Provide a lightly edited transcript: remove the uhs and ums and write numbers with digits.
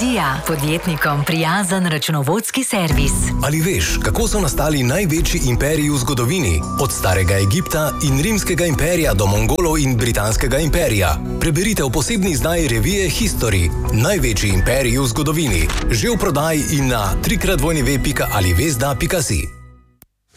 Vizija, podjetnikom prijazen računovodski servis. Ali veš, kako so nastali največji imperiji v zgodovini? Od starega Egipta in rimskega imperija do Mongolov in britanskega imperija. Preberite v posebni izdaji revije History, največji imperiji v zgodovini. Že v prodaji in na www.alivezda.si.